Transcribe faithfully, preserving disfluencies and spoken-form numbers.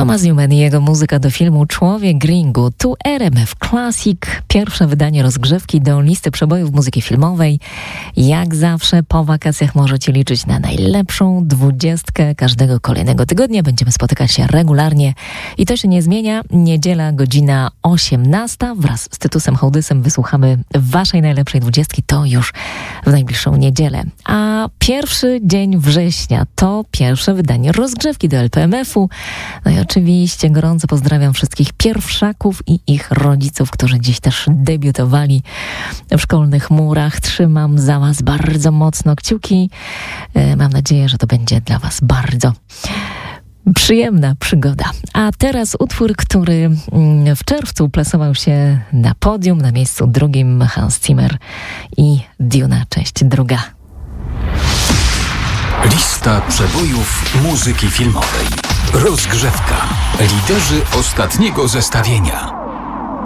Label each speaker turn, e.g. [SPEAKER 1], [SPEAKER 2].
[SPEAKER 1] Thomas Newman i jego muzyka do filmu Człowiek Ringu. Tu R M F Classic, pierwsze wydanie rozgrzewki do listy przebojów muzyki filmowej. Jak zawsze po wakacjach możecie liczyć na najlepszą dwudziestkę każdego kolejnego tygodnia. Będziemy spotykać się regularnie i to się nie zmienia. Niedziela, godzina osiemnasta. Wraz z Tytusem Hołdysem wysłuchamy waszej najlepszej dwudziestki. To już w najbliższą niedzielę. A pierwszy dzień września to pierwsze wydanie rozgrzewki do L P M F u. No i oczywiście gorąco pozdrawiam wszystkich pierwszaków i ich rodziców, którzy dziś też debiutowali w szkolnych murach. Trzymam za was bardzo mocno kciuki. Mam nadzieję, że to będzie dla was bardzo przyjemna przygoda. A teraz utwór, który w czerwcu plasował się na podium, na miejscu drugim, Hans Zimmer i Duna, część druga.
[SPEAKER 2] Lista przebojów muzyki filmowej. Rozgrzewka. Liderzy ostatniego zestawienia.